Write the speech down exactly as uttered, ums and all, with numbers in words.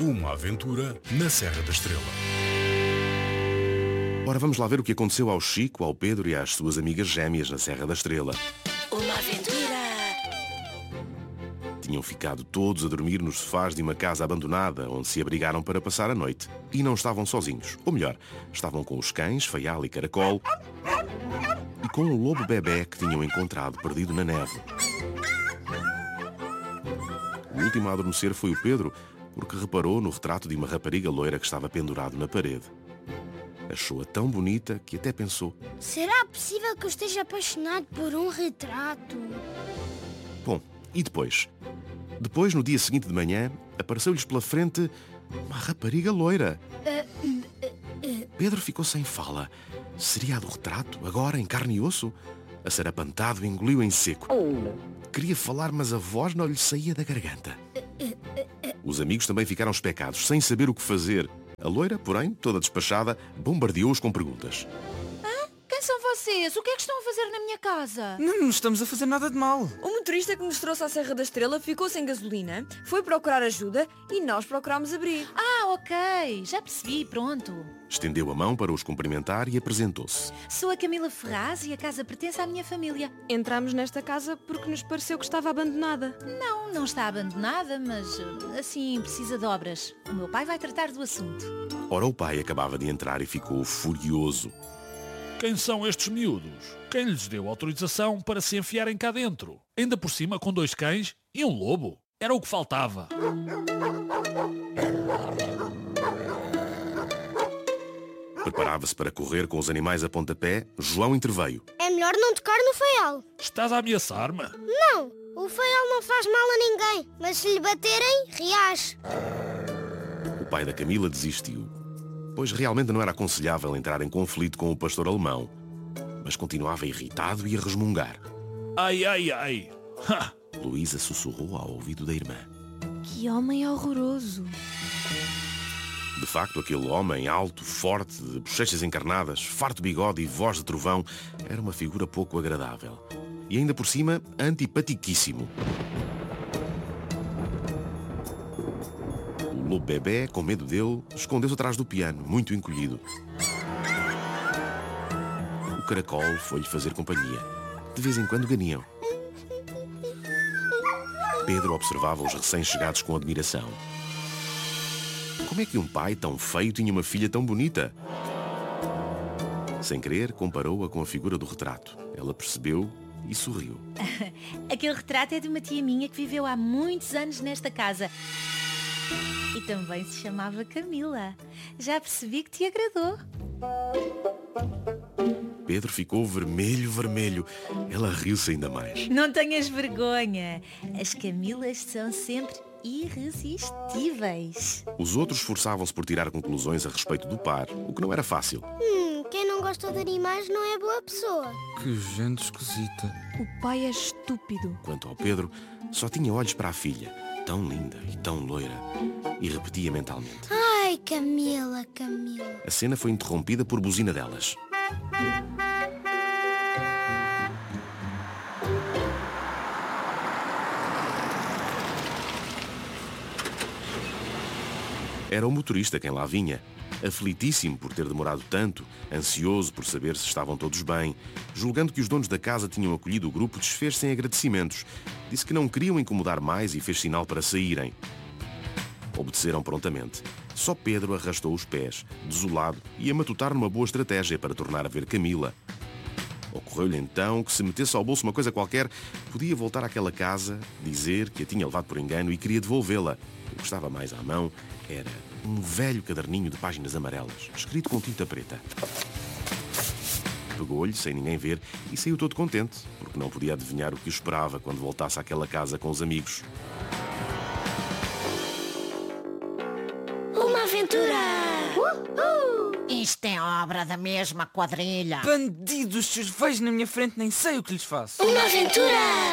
Uma aventura na Serra da Estrela. Ora, vamos lá ver o que aconteceu ao Chico, ao Pedro e às suas amigas gêmeas na Serra da Estrela. Uma aventura! Tinham ficado todos a dormir nos sofás de uma casa abandonada, onde se abrigaram para passar a noite. E não estavam sozinhos. Ou melhor, estavam com os cães, Faial e Caracol, e com o lobo bebé que tinham encontrado perdido na neve. O último a adormecer foi o Pedro, porque reparou no retrato de uma rapariga loira que estava pendurado na parede. Achou-a tão bonita que até pensou: será possível que eu esteja apaixonado por um retrato? Bom, e depois? Depois, no dia seguinte de manhã, apareceu-lhes pela frente uma rapariga loira. Uh, uh, uh. Pedro ficou sem fala. Seria a do retrato, agora em carne e osso? Acerapantado, engoliu em seco. Queria falar, mas a voz não lhe saía da garganta. Os amigos também ficaram especados, sem saber o que fazer. A loira, porém, toda despachada, bombardeou-os com perguntas. Quem são vocês? O que é que estão a fazer na minha casa? Não, não estamos a fazer nada de mal. O motorista que nos trouxe à Serra da Estrela ficou sem gasolina, foi procurar ajuda e nós procurámos abrigo. Ah, ok. Já percebi, pronto. Estendeu a mão para os cumprimentar e apresentou-se. Sou a Camila Ferraz e a casa pertence à minha família. Entramos nesta casa porque nos pareceu que estava abandonada. Não, não está abandonada, mas assim precisa de obras. O meu pai vai tratar do assunto. Ora, o pai acabava de entrar e ficou furioso. Quem são estes miúdos? Quem lhes deu autorização para se enfiarem cá dentro? Ainda por cima com dois cães e um lobo? Era o que faltava. Preparava-se para correr com os animais a pontapé. João interveio. É melhor não tocar no Faial. Estás a ameaçar-me? Não, o Faial não faz mal a ninguém, mas se lhe baterem, reage. O pai da Camila desistiu, pois realmente não era aconselhável entrar em conflito com o pastor alemão. Mas continuava irritado e a resmungar. Ai, ai, ai. Ha! Luísa sussurrou ao ouvido da irmã. Que homem horroroso. De facto, aquele homem alto, forte, de bochechas encarnadas, farto bigode e voz de trovão, era uma figura pouco agradável. E ainda por cima, antipatiquíssimo. O lobo bebé, com medo dele, escondeu-se atrás do piano, muito encolhido. O caracol foi-lhe fazer companhia. De vez em quando ganiam. Pedro observava os recém-chegados com admiração. Como é que um pai tão feio tinha uma filha tão bonita? Sem querer, comparou-a com a figura do retrato. Ela percebeu e sorriu. Aquele retrato é de uma tia minha que viveu há muitos anos nesta casa. E também se chamava Camila. Já percebi que te agradou. Pedro ficou vermelho, vermelho. Ela riu-se ainda mais. Não tenhas vergonha. As Camilas são sempre irresistíveis. Os outros esforçavam-se por tirar conclusões a respeito do par, o que não era fácil. Hum, quem não gosta de animais não é boa pessoa. Que gente esquisita. O pai é estúpido. Quanto ao Pedro, só tinha olhos para a filha, tão linda e tão loira, e repetia mentalmente. Ai, Camila, Camila. A cena foi interrompida por buzina delas. Era o motorista quem lá vinha, aflitíssimo por ter demorado tanto, ansioso por saber se estavam todos bem. Julgando que os donos da casa tinham acolhido o grupo, desfez-se em agradecimentos. Disse que não queriam incomodar mais e fez sinal para saírem. Obedeceram prontamente. Só Pedro arrastou os pés, desolado, e a matutar numa boa estratégia para tornar a ver Camila. Ocorreu-lhe então que, se metesse ao bolso uma coisa qualquer, podia voltar àquela casa, dizer que a tinha levado por engano e queria devolvê-la. O que estava mais à mão era um velho caderninho de páginas amarelas, escrito com tinta preta. Pegou-lhe, sem ninguém ver, e saiu todo contente, porque não podia adivinhar o que o esperava quando voltasse àquela casa com os amigos. Uma aventura! Uhul! Isto é obra da mesma quadrilha. Bandidos, se os vejo na minha frente nem sei o que lhes faço. Uma aventura!